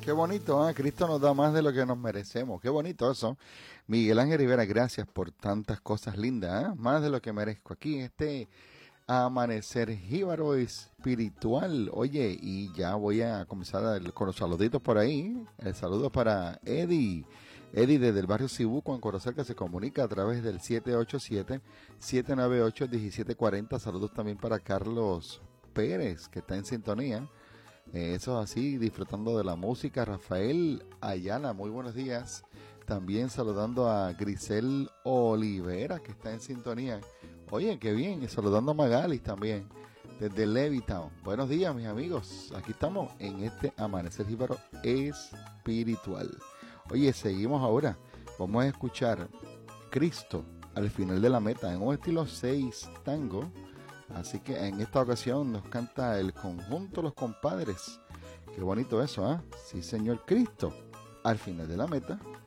Qué bonito, ¿eh? Cristo nos da más de lo que nos merecemos. Qué bonito eso. Miguel Ángel Rivera, gracias por tantas cosas lindas, ¿eh? Más de lo que merezco. Aquí este amanecer jíbaro espiritual. Oye, y ya voy a comenzar con los saluditos por ahí. El saludo para Eddie. Eddie desde el barrio Cibuco en Corozal, que se comunica a través del 787-798-1740. Saludos también para Carlos Pérez, que está en sintonía. Eso así, disfrutando de la música. Rafael Ayala, muy buenos días. También saludando a Grisel Olivera, que está en sintonía. Oye, qué bien. Y saludando a Magalis también, desde Levittown. Buenos días, mis amigos. Aquí estamos en este Amanecer Jíbaro Espiritual. Oye, seguimos ahora. Vamos a escuchar Cristo al final de la meta en un estilo 6 tango. Así que en esta ocasión nos canta el conjunto Los Compadres. Qué bonito eso, ¿eh? Sí, Señor, Cristo al final de la meta.